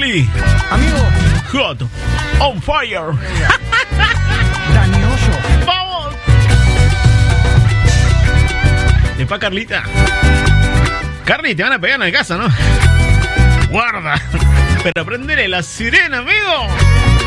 Dani. Amigo. Hot. On fire. Dani Oso. ¡Vamos! Después Carlita. Carly, te van a pegar en la casa, ¿no? Guarda. Pero prendele la sirena, amigo.